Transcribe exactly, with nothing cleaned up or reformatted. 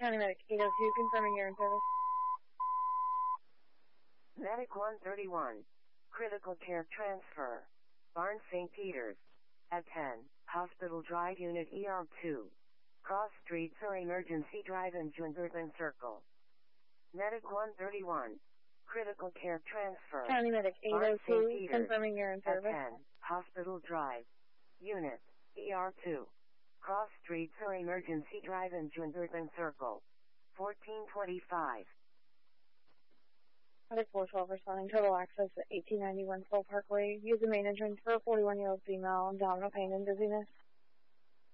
County Medic eight oh two, confirming you're in service. Medic one thirty-one. Critical care transfer. Barnes Saint Peters. At ten, Hospital Drive Unit E R two. Cross Streets or Emergency Drive in Jungerton Circle. Medic one thirty-one. Critical care transfer. County Medic eight oh two, confirming you're in service. At ten, Hospital Drive. Unit E R two. Cross Streets or Emergency Drive in Jungerton Circle. fourteen twenty-five. Medic four twelve responding. Total access at eighteen ninety-one Full Parkway. Use the main entrance for a forty-one-year-old female. Abdominal pain and dizziness.